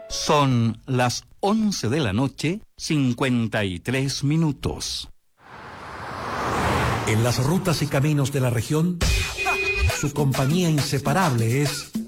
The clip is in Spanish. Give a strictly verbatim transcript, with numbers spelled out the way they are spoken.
Son las once de la noche, cincuenta y tres minutos. En las rutas y caminos de la región, su compañía inseparable es